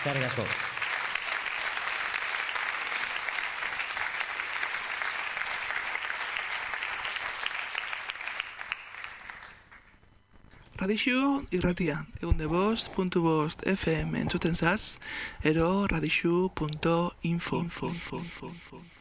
Eskerrik asko. Radixu irratia, 105.5 FM entzuten zaz, ero radixu.info.